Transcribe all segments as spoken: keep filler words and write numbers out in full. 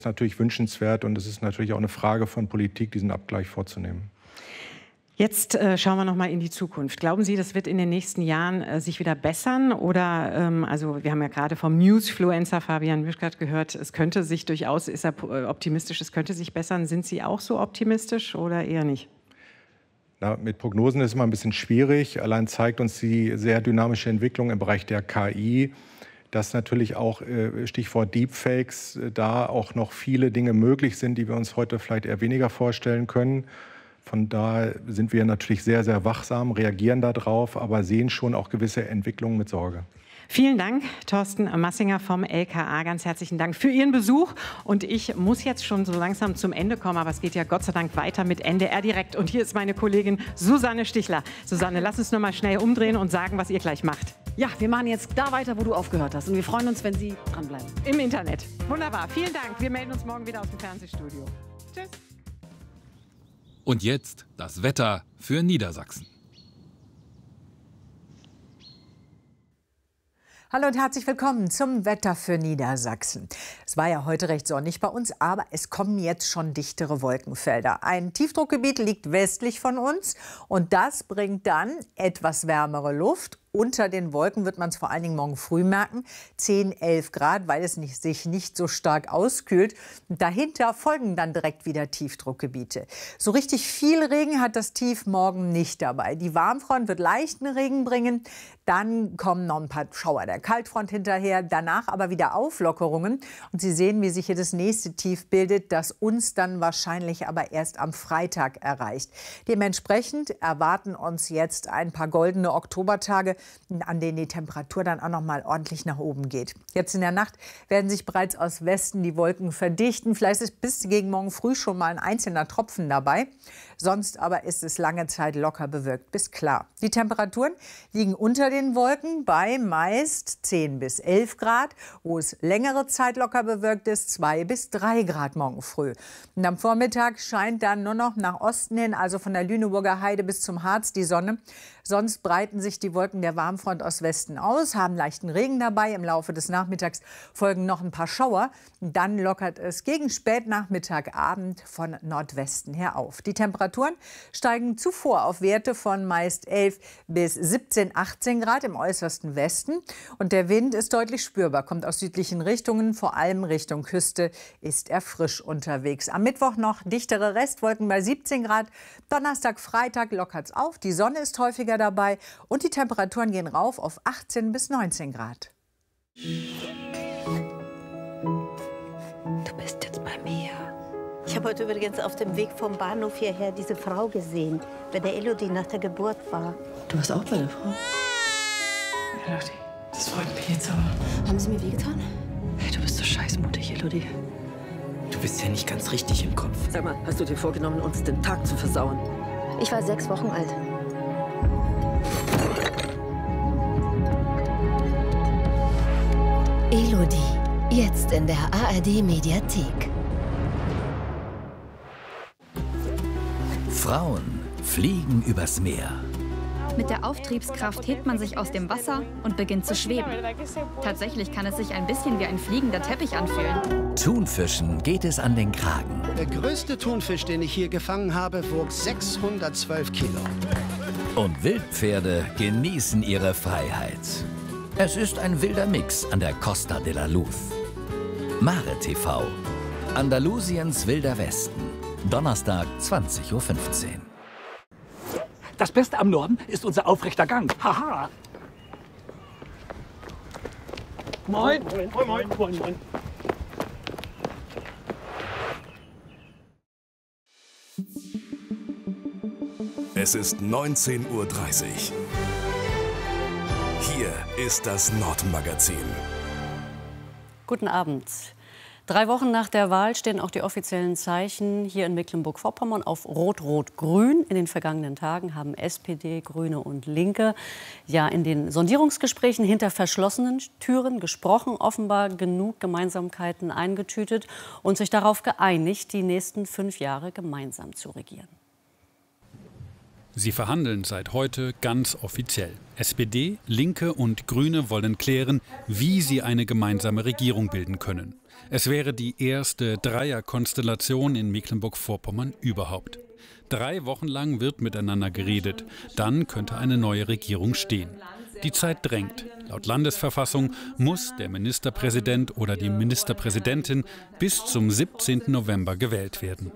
ist natürlich wünschenswert und es ist natürlich auch eine Frage von Politik, diesen Abgleich vorzunehmen. Jetzt äh, schauen wir noch mal in die Zukunft. Glauben Sie, das wird in den nächsten Jahren äh, sich wieder bessern? Oder, ähm, also wir haben ja gerade vom Newsfluencer Fabian Mischkat gehört, es könnte sich durchaus, ist er optimistisch, es könnte sich bessern. Sind Sie auch so optimistisch oder eher nicht? Na, mit Prognosen ist es immer ein bisschen schwierig. Allein zeigt uns die sehr dynamische Entwicklung im Bereich der K I, dass natürlich auch, äh, Stichwort Deepfakes, äh, da auch noch viele Dinge möglich sind, die wir uns heute vielleicht eher weniger vorstellen können. Von daher sind wir natürlich sehr, sehr wachsam, reagieren darauf, aber sehen schon auch gewisse Entwicklungen mit Sorge. Vielen Dank, Thorsten Massinger vom L K A. Ganz herzlichen Dank für Ihren Besuch. Und ich muss jetzt schon so langsam zum Ende kommen, aber es geht ja Gott sei Dank weiter mit N D R Direkt. Und hier ist meine Kollegin Susanne Stichler. Susanne, lass uns noch mal schnell umdrehen und sagen, was ihr gleich macht. Ja, wir machen jetzt da weiter, wo du aufgehört hast. Und wir freuen uns, wenn Sie dranbleiben. Im Internet. Wunderbar. Vielen Dank. Wir melden uns morgen wieder aus dem Fernsehstudio. Tschüss. Und jetzt das Wetter für Niedersachsen. Hallo und herzlich willkommen zum Wetter für Niedersachsen. Es war ja heute recht sonnig bei uns, aber es kommen jetzt schon dichtere Wolkenfelder. Ein Tiefdruckgebiet liegt westlich von uns und das bringt dann etwas wärmere Luft. Unter den Wolken wird man es vor allen Dingen morgen früh merken, zehn, elf Grad, weil es nicht, sich nicht so stark auskühlt. Dahinter folgen dann direkt wieder Tiefdruckgebiete. So richtig viel Regen hat das Tief morgen nicht dabei. Die Warmfront wird leichten Regen bringen, dann kommen noch ein paar Schauer der Kaltfront hinterher, danach aber wieder Auflockerungen. Und Sie sehen, wie sich hier das nächste Tief bildet, das uns dann wahrscheinlich aber erst am Freitag erreicht. Dementsprechend erwarten uns jetzt ein paar goldene Oktobertage, an denen die Temperatur dann auch noch mal ordentlich nach oben geht. Jetzt in der Nacht werden sich bereits aus Westen die Wolken verdichten. Vielleicht ist bis gegen morgen früh schon mal ein einzelner Tropfen dabei. Sonst aber ist es lange Zeit locker bewölkt bis klar. Die Temperaturen liegen unter den Wolken bei meist zehn bis elf Grad, wo es längere Zeit locker bewölkt ist, zwei bis drei Grad morgen früh. Und am Vormittag scheint dann nur noch nach Osten hin, also von der Lüneburger Heide bis zum Harz, die Sonne. Sonst breiten sich die Wolken der Warmfront aus Westen aus, haben leichten Regen dabei. Im Laufe des Nachmittags folgen noch ein paar Schauer. Dann lockert es gegen Spätnachmittag, Abend von Nordwesten her auf. Die Temperaturen steigen zuvor auf Werte von meist elf bis siebzehn, achtzehn Grad im äußersten Westen. Und der Wind ist deutlich spürbar, kommt aus südlichen Richtungen, vor allem Richtung Küste ist er frisch unterwegs. Am Mittwoch noch dichtere Restwolken bei siebzehn Grad. Donnerstag, Freitag lockert es auf. Die Sonne ist häufiger dabei und die Temperaturen gehen rauf auf achtzehn bis neunzehn Grad. Du bist jetzt bei mir. Ich habe heute übrigens auf dem Weg vom Bahnhof hierher diese Frau gesehen, bei der Elodie nach der Geburt war. Du warst auch bei der Frau? Elodie, das freut mich jetzt aber. Haben Sie mir wehgetan? Hey, du bist so scheißmutig, Elodie. Du bist ja nicht ganz richtig im Kopf. Sag mal, hast du dir vorgenommen, uns den Tag zu versauen? Ich war sechs Wochen alt. Elodie, jetzt in der A R D-Mediathek. Frauen fliegen übers Meer. Mit der Auftriebskraft hebt man sich aus dem Wasser und beginnt zu schweben. Tatsächlich kann es sich ein bisschen wie ein fliegender Teppich anfühlen. Thunfischen geht es an den Kragen. Der größte Thunfisch, den ich hier gefangen habe, wog sechshundertzwölf Kilo. Und Wildpferde genießen ihre Freiheit. Es ist ein wilder Mix an der Costa de la Luz. Mare T V. Andalusiens wilder Westen. Donnerstag, zwanzig Uhr fünfzehn. Das Beste am Norden ist unser aufrechter Gang. Haha. Moin. Moin, moin, moin, moin. Es ist neunzehn Uhr dreißig. Hier ist das Nordmagazin. Guten Abend. Drei Wochen nach der Wahl stehen auch die offiziellen Zeichen hier in Mecklenburg-Vorpommern auf Rot-Rot-Grün. In den vergangenen Tagen haben S P D, Grüne und Linke ja in den Sondierungsgesprächen hinter verschlossenen Türen gesprochen, offenbar genug Gemeinsamkeiten eingetütet und sich darauf geeinigt, die nächsten fünf Jahre gemeinsam zu regieren. Sie verhandeln seit heute ganz offiziell. S P D, Linke und Grüne wollen klären, wie sie eine gemeinsame Regierung bilden können. Es wäre die erste Dreierkonstellation in Mecklenburg-Vorpommern überhaupt. Drei Wochen lang wird miteinander geredet. Dann könnte eine neue Regierung stehen. Die Zeit drängt. Laut Landesverfassung muss der Ministerpräsident oder die Ministerpräsidentin bis zum siebzehnten November gewählt werden.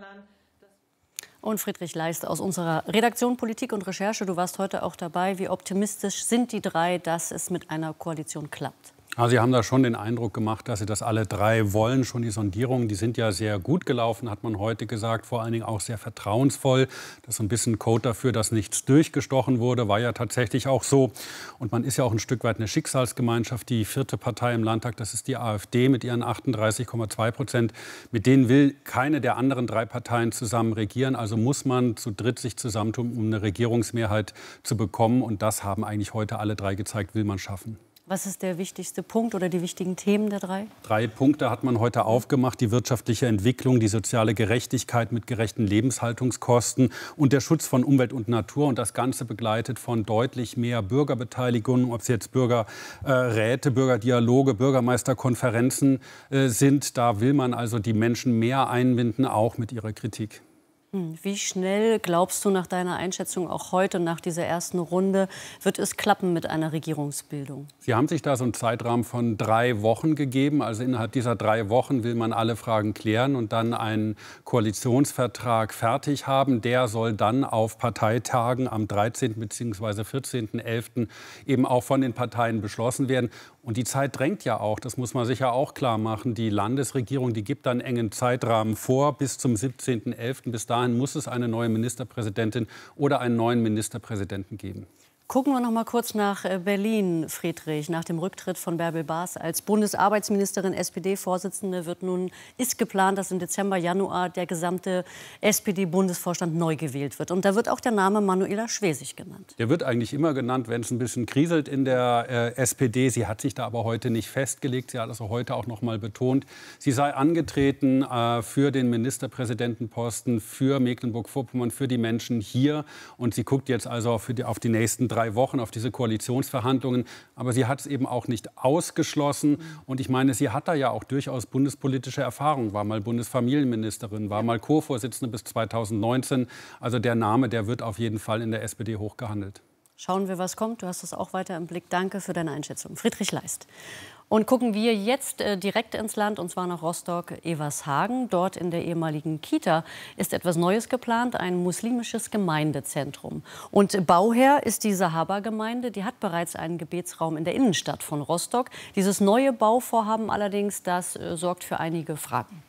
Und Friedrich Leist aus unserer Redaktion Politik und Recherche, du warst heute auch dabei. Wie optimistisch sind die drei, dass es mit einer Koalition klappt? Also Sie haben da schon den Eindruck gemacht, dass Sie das alle drei wollen. Schon die Sondierungen, die sind ja sehr gut gelaufen, hat man heute gesagt. Vor allen Dingen auch sehr vertrauensvoll. Das ist so ein bisschen Code dafür, dass nichts durchgestochen wurde. War ja tatsächlich auch so. Und man ist ja auch ein Stück weit eine Schicksalsgemeinschaft. Die vierte Partei im Landtag, das ist die AfD mit ihren achtunddreißig Komma zwei Prozent. Mit denen will keine der anderen drei Parteien zusammen regieren. Also muss man zu dritt sich zusammentun, um eine Regierungsmehrheit zu bekommen. Und das haben eigentlich heute alle drei gezeigt, will man schaffen. Was ist der wichtigste Punkt oder die wichtigen Themen der drei? Drei Punkte hat man heute aufgemacht. Die wirtschaftliche Entwicklung, die soziale Gerechtigkeit mit gerechten Lebenshaltungskosten und der Schutz von Umwelt und Natur. Und das Ganze begleitet von deutlich mehr Bürgerbeteiligung, ob es jetzt Bürgerräte, Bürgerdialoge, Bürgermeisterkonferenzen äh, sind. Da will man also die Menschen mehr einbinden, auch mit ihrer Kritik. Wie schnell, glaubst du nach deiner Einschätzung auch heute, nach dieser ersten Runde, wird es klappen mit einer Regierungsbildung? Sie haben sich da so einen Zeitrahmen von drei Wochen gegeben. Also innerhalb dieser drei Wochen will man alle Fragen klären und dann einen Koalitionsvertrag fertig haben. Der soll dann auf Parteitagen am dreizehnten bzw. vierzehnten elften eben auch von den Parteien beschlossen werden. Und die Zeit drängt ja auch, das muss man sich ja auch klar machen. Die Landesregierung, die gibt dann einen engen Zeitrahmen vor bis zum siebzehnten elften Bis dahin muss es eine neue Ministerpräsidentin oder einen neuen Ministerpräsidenten geben. Gucken wir noch mal kurz nach Berlin, Friedrich. Nach dem Rücktritt von Bärbel Baas als Bundesarbeitsministerin, S P D-Vorsitzende, wird nun, ist geplant, dass im Dezember, Januar der gesamte S P D-Bundesvorstand neu gewählt wird. Und da wird auch der Name Manuela Schwesig genannt. Der wird eigentlich immer genannt, wenn es ein bisschen kriselt in der äh, S P D. Sie hat sich da aber heute nicht festgelegt. Sie hat also heute auch noch mal betont, sie sei angetreten äh, für den Ministerpräsidentenposten, für Mecklenburg-Vorpommern, für die Menschen hier. Und sie guckt jetzt also für die, auf die nächsten drei Wochen auf diese Koalitionsverhandlungen. Aber sie hat es eben auch nicht ausgeschlossen. Und ich meine, sie hat da ja auch durchaus bundespolitische Erfahrung. War mal Bundesfamilienministerin, war mal Co-Vorsitzende bis zweitausendneunzehn. Also der Name, der wird auf jeden Fall in der S P D hoch gehandelt. Schauen wir, was kommt. Du hast das auch weiter im Blick. Danke für deine Einschätzung. Friedrich Leist. Und gucken wir jetzt äh, direkt ins Land, und zwar nach Rostock-Evershagen. Dort in der ehemaligen Kita ist etwas Neues geplant, ein muslimisches Gemeindezentrum. Und Bauherr ist die Sahaba-Gemeinde. Die hat bereits einen Gebetsraum in der Innenstadt von Rostock. Dieses neue Bauvorhaben allerdings, das äh, sorgt für einige Fragen.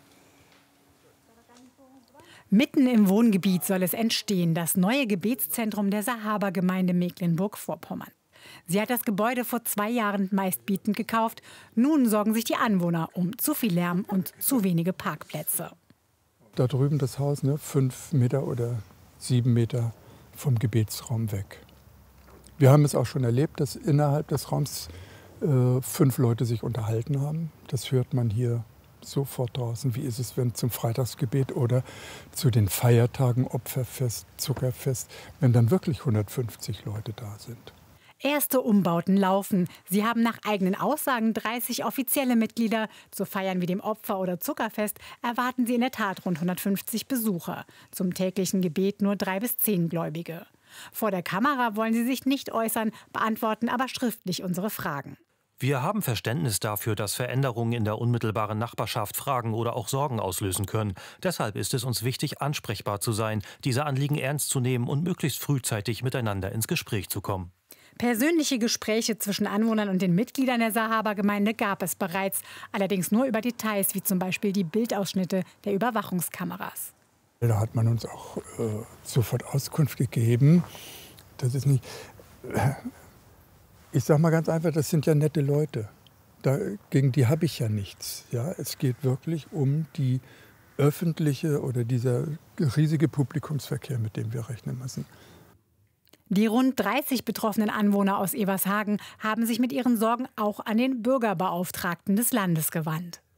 Mitten im Wohngebiet soll es entstehen, das neue Gebetszentrum der Sahaba-Gemeinde Mecklenburg-Vorpommern. Sie hat das Gebäude vor zwei Jahren meistbietend gekauft. Nun sorgen sich die Anwohner um zu viel Lärm und zu wenige Parkplätze. Da drüben das Haus, ne, fünf Meter oder sieben Meter vom Gebetsraum weg. Wir haben es auch schon erlebt, dass innerhalb des Raums äh, fünf Leute sich unterhalten haben. Das hört man hier sofort draußen. Wie ist es, wenn zum Freitagsgebet oder zu den Feiertagen, Opferfest, Zuckerfest, wenn dann wirklich hundertfünfzig Leute da sind? Erste Umbauten laufen. Sie haben nach eigenen Aussagen dreißig offizielle Mitglieder. Zu Feiern wie dem Opfer- oder Zuckerfest erwarten sie in der Tat rund hundertfünfzig Besucher. Zum täglichen Gebet nur drei bis zehn Gläubige. Vor der Kamera wollen sie sich nicht äußern, beantworten aber schriftlich unsere Fragen. Wir haben Verständnis dafür, dass Veränderungen in der unmittelbaren Nachbarschaft Fragen oder auch Sorgen auslösen können. Deshalb ist es uns wichtig, ansprechbar zu sein, diese Anliegen ernst zu nehmen und möglichst frühzeitig miteinander ins Gespräch zu kommen. Persönliche Gespräche zwischen Anwohnern und den Mitgliedern der Sahaba-Gemeinde gab es bereits, allerdings nur über Details, wie zum Beispiel die Bildausschnitte der Überwachungskameras. Da hat man uns auch äh, sofort Auskunft gegeben. Das ist nicht. Äh, ich sage mal ganz einfach, das sind ja nette Leute. Da, gegen die habe ich ja nichts. Ja? Es geht wirklich um die öffentliche oder dieser riesige Publikumsverkehr, mit dem wir rechnen müssen. Die rund dreißig betroffenen Anwohner aus Evershagen haben sich mit ihren Sorgen auch an den Bürgerbeauftragten des Landes gewandt.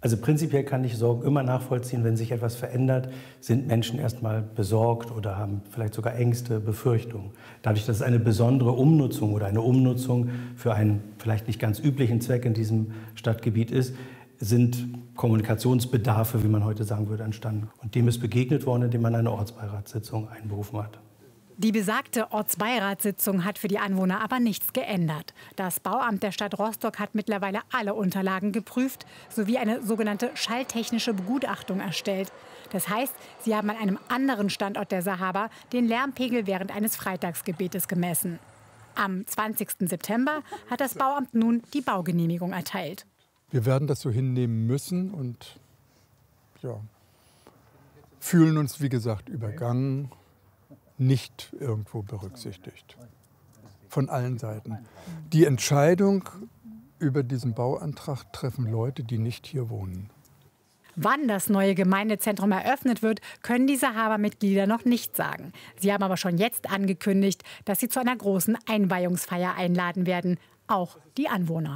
Also prinzipiell kann ich Sorgen immer nachvollziehen. Wenn sich etwas verändert, sind Menschen erstmal besorgt oder haben vielleicht sogar Ängste, Befürchtungen. Dadurch, dass es eine besondere Umnutzung oder eine Umnutzung für einen vielleicht nicht ganz üblichen Zweck in diesem Stadtgebiet ist, sind Kommunikationsbedarfe, wie man heute sagen würde, entstanden. Und dem ist begegnet worden, indem man eine Ortsbeiratssitzung einberufen hat. Die besagte Ortsbeiratssitzung hat für die Anwohner aber nichts geändert. Das Bauamt der Stadt Rostock hat mittlerweile alle Unterlagen geprüft sowie eine sogenannte schalltechnische Begutachtung erstellt. Das heißt, sie haben an einem anderen Standort der Sahaba den Lärmpegel während eines Freitagsgebetes gemessen. Am zwanzigsten September hat das Bauamt nun die Baugenehmigung erteilt. Wir werden das so hinnehmen müssen und ja, fühlen uns, wie gesagt, übergangen, nicht irgendwo berücksichtigt. Von allen Seiten. Die Entscheidung über diesen Bauantrag treffen Leute, die nicht hier wohnen. Wann das neue Gemeindezentrum eröffnet wird, können die Sahaba-Mitglieder noch nicht sagen. Sie haben aber schon jetzt angekündigt, dass sie zu einer großen Einweihungsfeier einladen werden, auch die Anwohner.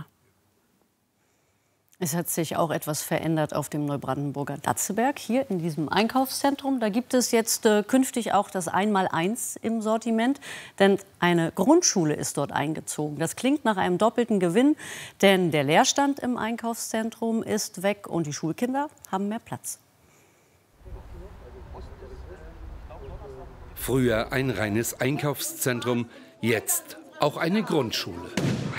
Es hat sich auch etwas verändert auf dem Neubrandenburger Datzeberg, hier in diesem Einkaufszentrum. Da gibt es jetzt äh, künftig auch das Einmaleins im Sortiment, denn eine Grundschule ist dort eingezogen. Das klingt nach einem doppelten Gewinn, denn der Leerstand im Einkaufszentrum ist weg und die Schulkinder haben mehr Platz. Früher ein reines Einkaufszentrum, jetzt auch eine Grundschule.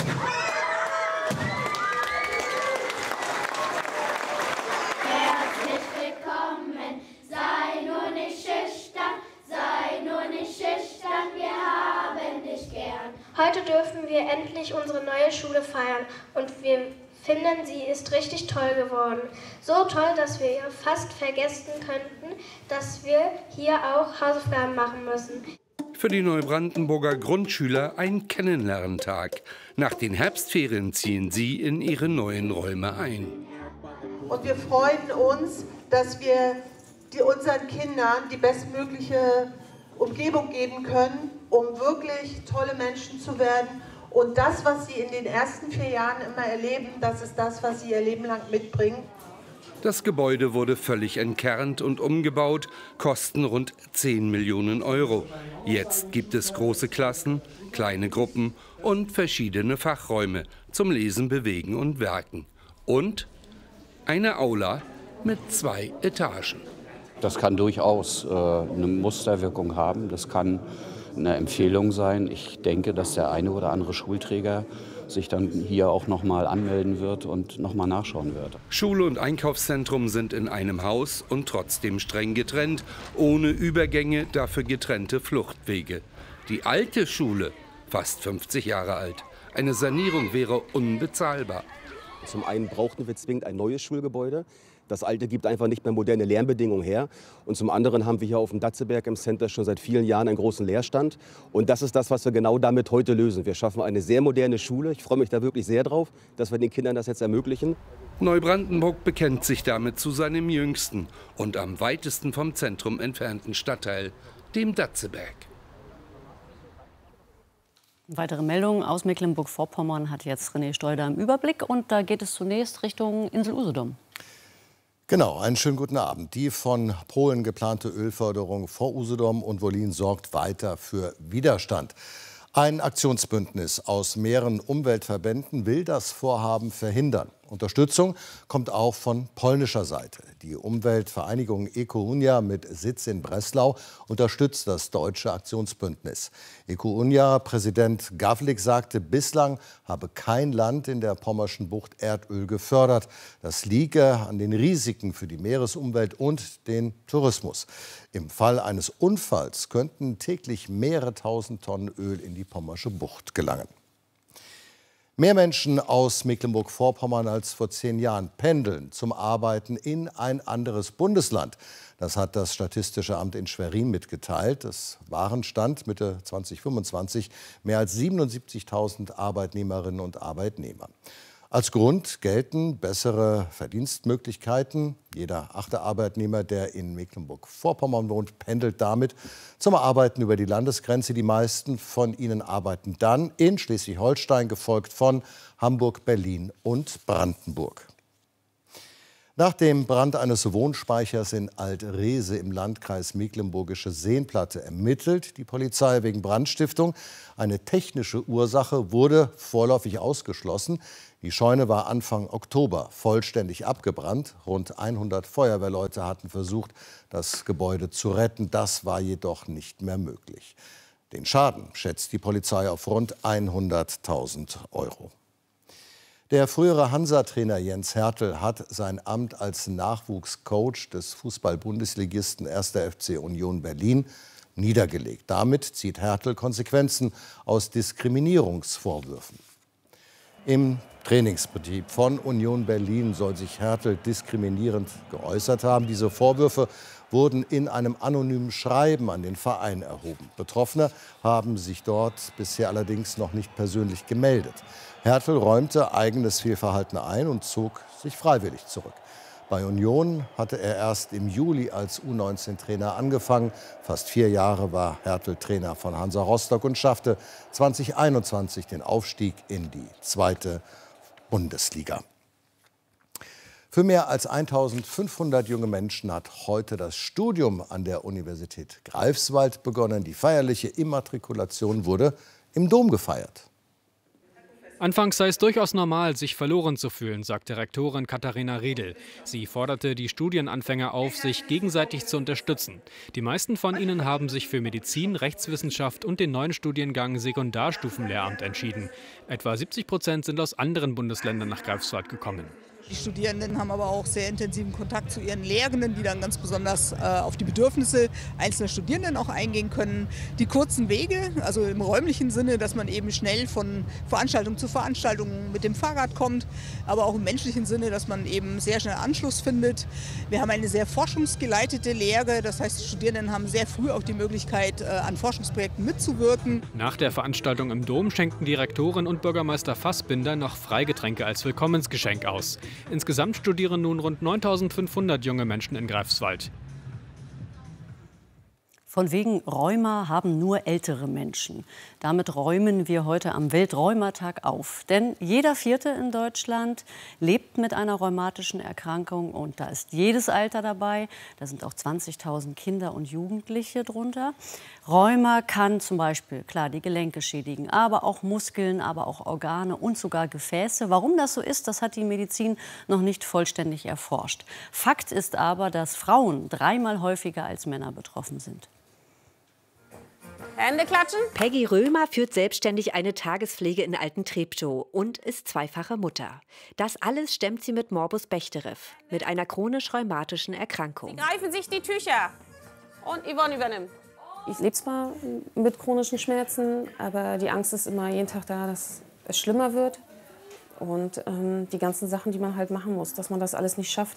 Heute dürfen wir endlich unsere neue Schule feiern und wir finden, sie ist richtig toll geworden. So toll, dass wir fast vergessen könnten, dass wir hier auch Hausaufgaben machen müssen. Für die Neubrandenburger Grundschüler ein Kennenlerntag. Nach den Herbstferien ziehen sie in ihre neuen Räume ein. Und wir freuen uns, dass wir die, unseren Kindern die bestmögliche Umgebung geben können, um wirklich tolle Menschen zu werden. Und das, was sie in den ersten vier Jahren immer erleben, das ist das, was sie ihr Leben lang mitbringen. Das Gebäude wurde völlig entkernt und umgebaut, kosten rund zehn Millionen Euro. Jetzt gibt es große Klassen, kleine Gruppen und verschiedene Fachräume zum Lesen, Bewegen und Werken. Und eine Aula mit zwei Etagen. Das kann durchaus äh, eine Musterwirkung haben. Das kann eine Empfehlung sein. Ich denke, dass der eine oder andere Schulträger sich dann hier auch noch mal anmelden wird und noch mal nachschauen wird. Schule und Einkaufszentrum sind in einem Haus und trotzdem streng getrennt, ohne Übergänge, dafür getrennte Fluchtwege. Die alte Schule, fast fünfzig Jahre alt. Eine Sanierung wäre unbezahlbar. Zum einen brauchten wir zwingend ein neues Schulgebäude. Das alte gibt einfach nicht mehr moderne Lärmbedingungen her. Und zum anderen haben wir hier auf dem Datzeberg im Center schon seit vielen Jahren einen großen Leerstand. Und das ist das, was wir genau damit heute lösen. Wir schaffen eine sehr moderne Schule. Ich freue mich da wirklich sehr drauf, dass wir den Kindern das jetzt ermöglichen. Neubrandenburg bekennt sich damit zu seinem jüngsten und am weitesten vom Zentrum entfernten Stadtteil, dem Datzeberg. Weitere Meldungen aus Mecklenburg-Vorpommern hat jetzt René Steuder im Überblick. Und da geht es zunächst Richtung Insel Usedom. Genau, einen schönen guten Abend. Die von Polen geplante Ölförderung vor Usedom und Wollin sorgt weiter für Widerstand. Ein Aktionsbündnis aus mehreren Umweltverbänden will das Vorhaben verhindern. Unterstützung kommt auch von polnischer Seite. Die Umweltvereinigung Eko-Unia mit Sitz in Breslau unterstützt das deutsche Aktionsbündnis. Eko-Unia-Präsident Gawlik sagte, bislang habe kein Land in der Pommerschen Bucht Erdöl gefördert. Das liege an den Risiken für die Meeresumwelt und den Tourismus. Im Fall eines Unfalls könnten täglich mehrere tausend Tonnen Öl in die Pommersche Bucht gelangen. Mehr Menschen aus Mecklenburg-Vorpommern als vor zehn Jahren pendeln zum Arbeiten in ein anderes Bundesland. Das hat das Statistische Amt in Schwerin mitgeteilt. Es waren Stand Mitte zweitausendfünfundzwanzig mehr als siebenundsiebzigtausend Arbeitnehmerinnen und Arbeitnehmer. Als Grund gelten bessere Verdienstmöglichkeiten. Jeder achte Arbeitnehmer, der in Mecklenburg-Vorpommern wohnt, pendelt damit zum Arbeiten über die Landesgrenze. Die meisten von ihnen arbeiten dann in Schleswig-Holstein, gefolgt von Hamburg, Berlin und Brandenburg. Nach dem Brand eines Wohnspeichers in Alt-Reese im Landkreis Mecklenburgische Seenplatte ermittelt die Polizei wegen Brandstiftung. Eine technische Ursache wurde vorläufig ausgeschlossen. Die Scheune war Anfang Oktober vollständig abgebrannt. Rund hundert Feuerwehrleute hatten versucht, das Gebäude zu retten. Das war jedoch nicht mehr möglich. Den Schaden schätzt die Polizei auf rund hunderttausend Euro. Der frühere Hansa-Trainer Jens Hertel hat sein Amt als Nachwuchscoach des Fußball-Bundesligisten erster F C Union Berlin niedergelegt. Damit zieht Hertel Konsequenzen aus Diskriminierungsvorwürfen. Im Trainingsbetrieb von Union Berlin soll sich Hertel diskriminierend geäußert haben. Diese Vorwürfe wurden in einem anonymen Schreiben an den Verein erhoben. Betroffene haben sich dort bisher allerdings noch nicht persönlich gemeldet. Hertel räumte eigenes Fehlverhalten ein und zog sich freiwillig zurück. Bei Union hatte er erst im Juli als U neunzehn Trainer angefangen. Fast vier Jahre war Hertel Trainer von Hansa Rostock und schaffte zweitausendeinundzwanzig den Aufstieg in die zweite Bundesliga. Für mehr als eintausendfünfhundert junge Menschen hat heute das Studium an der Universität Greifswald begonnen. Die feierliche Immatrikulation wurde im Dom gefeiert. Anfangs sei es durchaus normal, sich verloren zu fühlen, sagte Rektorin Katharina Riedel. Sie forderte die Studienanfänger auf, sich gegenseitig zu unterstützen. Die meisten von ihnen haben sich für Medizin, Rechtswissenschaft und den neuen Studiengang Sekundarstufenlehramt entschieden. Etwa siebzig Prozent sind aus anderen Bundesländern nach Greifswald gekommen. Die Studierenden haben aber auch sehr intensiven Kontakt zu ihren Lehrenden, die dann ganz besonders äh, auf die Bedürfnisse einzelner Studierenden auch eingehen können. Die kurzen Wege, also im räumlichen Sinne, dass man eben schnell von Veranstaltung zu Veranstaltung mit dem Fahrrad kommt, aber auch im menschlichen Sinne, dass man eben sehr schnell Anschluss findet. Wir haben eine sehr forschungsgeleitete Lehre, das heißt, die Studierenden haben sehr früh auch die Möglichkeit, äh, an Forschungsprojekten mitzuwirken. Nach der Veranstaltung im Dom schenkten die Rektorin und Bürgermeister Fassbinder noch Freigetränke als Willkommensgeschenk aus. Insgesamt studieren nun rund neuntausendfünfhundert junge Menschen in Greifswald. Von wegen Rheuma haben nur ältere Menschen. Damit räumen wir heute am Weltrheumatag auf. Denn jeder Vierte in Deutschland lebt mit einer rheumatischen Erkrankung. Und da ist jedes Alter dabei. Da sind auch zwanzigtausend Kinder und Jugendliche drunter. Rheuma kann zum Beispiel, klar, die Gelenke schädigen, aber auch Muskeln, aber auch Organe und sogar Gefäße. Warum das so ist, das hat die Medizin noch nicht vollständig erforscht. Fakt ist aber, dass Frauen dreimal häufiger als Männer betroffen sind. Hände klatschen. Peggy Römer führt selbstständig eine Tagespflege in Altentreptow und ist zweifache Mutter. Das alles stemmt sie mit Morbus Bechterew, mit einer chronisch-rheumatischen Erkrankung. Sie greifen sich die Tücher. Und Yvonne übernimmt. Ich lebe zwar mit chronischen Schmerzen, aber die Angst ist immer jeden Tag da, dass es schlimmer wird. Und ähm, die ganzen Sachen, die man halt machen muss, dass man das alles nicht schafft.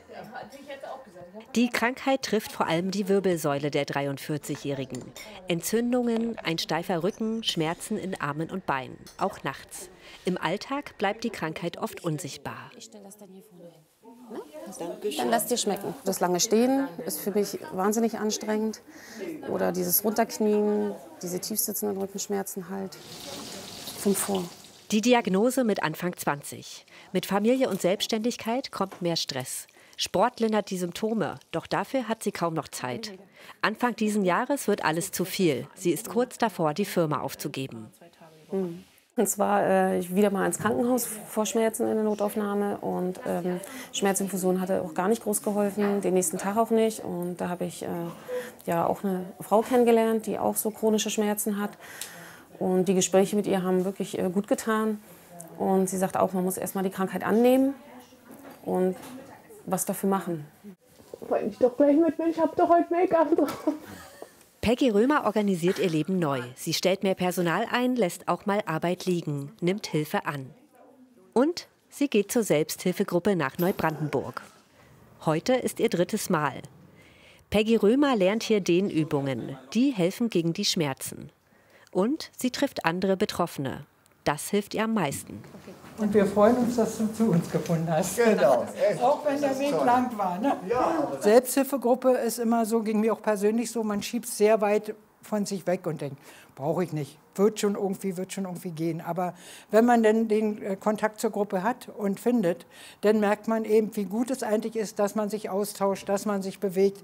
Die Krankheit trifft vor allem die Wirbelsäule der dreiundvierzigjährigen. Entzündungen, ein steifer Rücken, Schmerzen in Armen und Beinen, auch nachts. Im Alltag bleibt die Krankheit oft unsichtbar. Ich stelle das dann hier vorne hin. Dann lass dir schmecken. Das lange Stehen ist für mich wahnsinnig anstrengend. Oder dieses Runterknien, diese tiefsitzenden Rückenschmerzen halt. Fünf vor. Die Diagnose mit Anfang zwanzig. Mit Familie und Selbstständigkeit kommt mehr Stress. Sport lindert die Symptome, doch dafür hat sie kaum noch Zeit. Anfang diesen Jahres wird alles zu viel. Sie ist kurz davor, die Firma aufzugeben. Und zwar äh, ich wieder mal ins Krankenhaus vor Schmerzen in der Notaufnahme. Und ähm, Schmerzinfusion hatte auch gar nicht groß geholfen, den nächsten Tag auch nicht. Und da habe ich äh, ja auch eine Frau kennengelernt, die auch so chronische Schmerzen hat. Und die Gespräche mit ihr haben wirklich äh, gut getan. Und sie sagt auch, man muss erst mal die Krankheit annehmen und was dafür machen. Weil ich doch gleich mit bin, ich habe doch heute Make-up drauf. Peggy Römer organisiert ihr Leben neu. Sie stellt mehr Personal ein, lässt auch mal Arbeit liegen, nimmt Hilfe an. Und sie geht zur Selbsthilfegruppe nach Neubrandenburg. Heute ist ihr drittes Mal. Peggy Römer lernt hier Dehnübungen. Die helfen gegen die Schmerzen. Und sie trifft andere Betroffene. Das hilft ihr am meisten. Und wir freuen uns, dass du zu uns gefunden hast. Genau. Auch wenn der Weg lang war. Ne? Ja. Selbsthilfegruppe ist immer so, ging mir auch persönlich so, man schiebt es sehr weit von sich weg und denkt, brauche ich nicht. Wird schon irgendwie, wird schon irgendwie gehen. Aber wenn man dann den äh, Kontakt zur Gruppe hat und findet, dann merkt man eben, wie gut es eigentlich ist, dass man sich austauscht, dass man sich bewegt.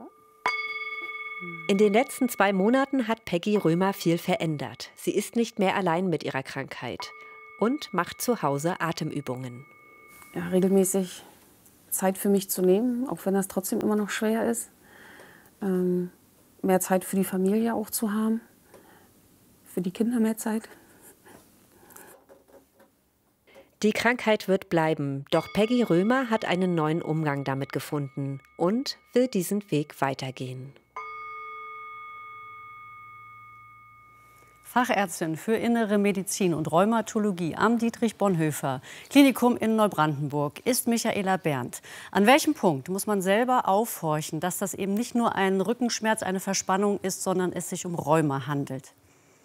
In den letzten zwei Monaten hat Peggy Römer viel verändert. Sie ist nicht mehr allein mit ihrer Krankheit und macht zu Hause Atemübungen. Ja, regelmäßig Zeit für mich zu nehmen, auch wenn das trotzdem immer noch schwer ist. Ähm, mehr Zeit für die Familie auch zu haben, für die Kinder mehr Zeit. Die Krankheit wird bleiben, doch Peggy Römer hat einen neuen Umgang damit gefunden und will diesen Weg weitergehen. Fachärztin für Innere Medizin und Rheumatologie am Dietrich-Bonhoeffer-Klinikum in Neubrandenburg ist Michaela Berndt. An welchem Punkt muss man selber aufhorchen, dass das eben nicht nur ein Rückenschmerz, eine Verspannung ist, sondern es sich um Rheuma handelt?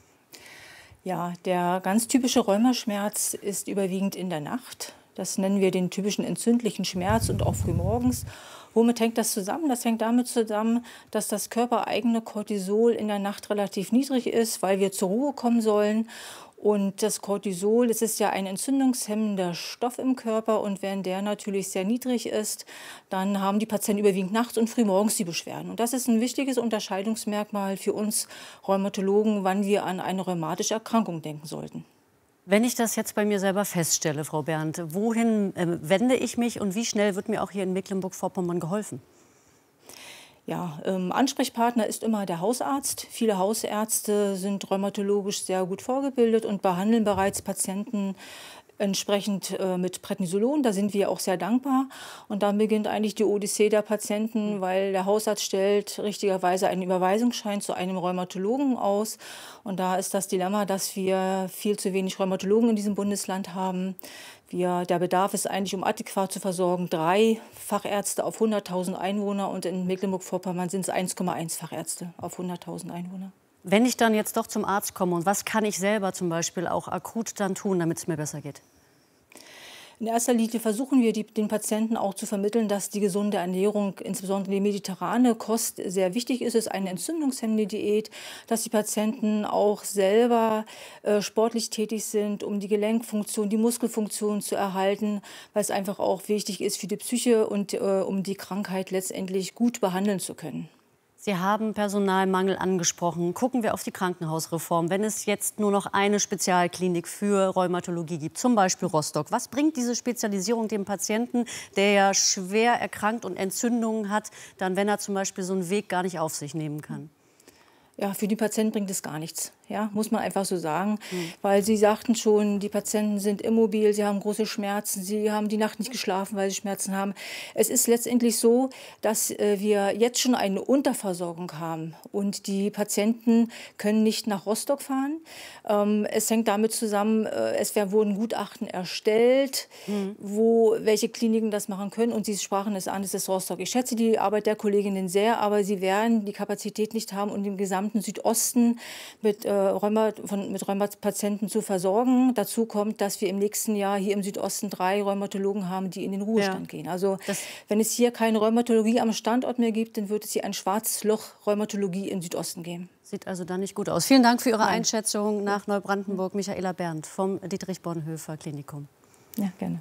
Ja, der ganz typische Rheumaschmerz ist überwiegend in der Nacht. Das nennen wir den typischen entzündlichen Schmerz und auch frühmorgens. Womit hängt das zusammen? Das hängt damit zusammen, dass das körpereigene Cortisol in der Nacht relativ niedrig ist, weil wir zur Ruhe kommen sollen. Und das Cortisol, das ist ja ein entzündungshemmender Stoff im Körper. Und wenn der natürlich sehr niedrig ist, dann haben die Patienten überwiegend nachts und frühmorgens die Beschwerden. Und das ist ein wichtiges Unterscheidungsmerkmal für uns Rheumatologen, wann wir an eine rheumatische Erkrankung denken sollten. Wenn ich das jetzt bei mir selber feststelle, Frau Berndt, wohin äh, wende ich mich und wie schnell wird mir auch hier in Mecklenburg-Vorpommern geholfen? Ja, ähm, Ansprechpartner ist immer der Hausarzt. Viele Hausärzte sind rheumatologisch sehr gut vorgebildet und behandeln bereits Patienten entsprechend äh, mit Prednisolon. Da sind wir auch sehr dankbar. Und dann beginnt eigentlich die Odyssee der Patienten, weil der Hausarzt stellt richtigerweise einen Überweisungsschein zu einem Rheumatologen aus. Und da ist das Dilemma, dass wir viel zu wenig Rheumatologen in diesem Bundesland haben. Wir, der Bedarf ist eigentlich, um adäquat zu versorgen, drei Fachärzte auf hunderttausend Einwohner. Und in Mecklenburg-Vorpommern sind es eins Komma eins Fachärzte auf hunderttausend Einwohner. Wenn ich dann jetzt doch zum Arzt komme, und was kann ich selber zum Beispiel auch akut dann tun, damit es mir besser geht? In erster Linie versuchen wir, die, den Patienten auch zu vermitteln, dass die gesunde Ernährung, insbesondere die mediterrane Kost, sehr wichtig ist. Es ist eine entzündungshemmende Diät, dass die Patienten auch selber äh, sportlich tätig sind, um die Gelenkfunktion, die Muskelfunktion zu erhalten, weil es einfach auch wichtig ist für die Psyche und äh, um die Krankheit letztendlich gut behandeln zu können. Sie haben Personalmangel angesprochen. Gucken wir auf die Krankenhausreform. Wenn es jetzt nur noch eine Spezialklinik für Rheumatologie gibt, zum Beispiel Rostock, was bringt diese Spezialisierung dem Patienten, der ja schwer erkrankt und Entzündungen hat, dann, wenn er zum Beispiel so einen Weg gar nicht auf sich nehmen kann? Ja, für die Patienten bringt es gar nichts, ja, muss man einfach so sagen. Mhm. Weil Sie sagten schon, die Patienten sind immobil, sie haben große Schmerzen, sie haben die Nacht nicht geschlafen, weil sie Schmerzen haben. Es ist letztendlich so, dass äh, wir jetzt schon eine Unterversorgung haben und die Patienten können nicht nach Rostock fahren. Ähm, es hängt damit zusammen, äh, es wurden Gutachten erstellt, mhm. wo welche Kliniken das machen können und Sie sprachen es an, es ist Rostock. Ich schätze die Arbeit der Kolleginnen sehr, aber sie werden die Kapazität nicht haben, um im gesamten Südosten mit, äh, Rheuma, von, mit Rheumapatienten zu versorgen. Dazu kommt, dass wir im nächsten Jahr hier im Südosten drei Rheumatologen haben, die in den Ruhestand ja. gehen. Also das wenn es hier keine Rheumatologie am Standort mehr gibt, dann wird es hier ein schwarzes Loch Rheumatologie im Südosten geben. Sieht also da nicht gut aus. Vielen Dank für Ihre Nein. Einschätzung nach Neubrandenburg. Michaela Berndt vom Dietrich-Bonhoeffer-Klinikum. Ja, gerne.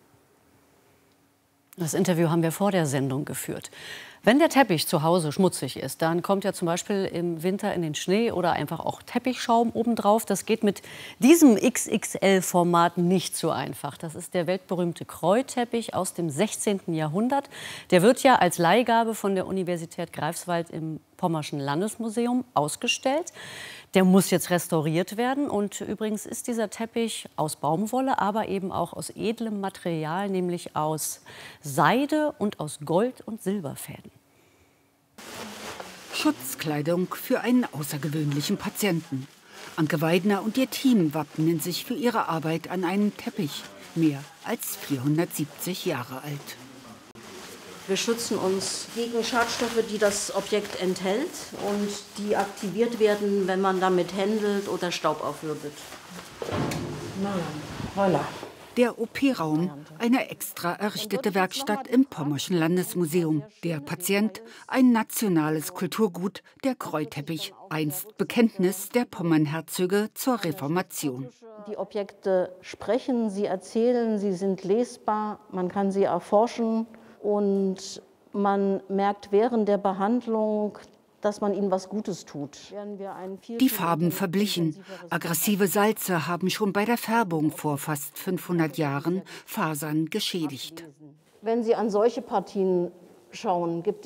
Das Interview haben wir vor der Sendung geführt. Wenn der Teppich zu Hause schmutzig ist, dann kommt ja zum Beispiel im Winter in den Schnee oder einfach auch Teppichschaum obendrauf. Das geht mit diesem X X L-Format nicht so einfach. Das ist der weltberühmte Kreu-Teppich aus dem sechzehnten Jahrhundert. Der wird ja als Leihgabe von der Universität Greifswald im Pommerschen Landesmuseum ausgestellt. Der muss jetzt restauriert werden. Und übrigens ist dieser Teppich aus Baumwolle, aber eben auch aus edlem Material, nämlich aus Seide und aus Gold- und Silberfäden. Schutzkleidung für einen außergewöhnlichen Patienten. Anke Weidner und ihr Team wappnen sich für ihre Arbeit an einem Teppich, mehr als vierhundertsiebzig Jahre alt. Wir schützen uns gegen Schadstoffe, die das Objekt enthält und die aktiviert werden, wenn man damit händelt oder Staub aufwirbelt. Na, voilà. Der O P-Raum, eine extra errichtete Werkstatt im Pommerschen Landesmuseum. Der Patient, ein nationales Kulturgut, der Kräuteppich, einst Bekenntnis der Pommernherzöge zur Reformation. Die Objekte sprechen, sie erzählen, sie sind lesbar, man kann sie erforschen und man merkt während der Behandlung, dass man ihnen was Gutes tut. Die Farben verblichen. Aggressive Salze haben schon bei der Färbung vor fast fünfhundert Jahren Fasern geschädigt. Wenn Sie an solche Partien schauen, gibt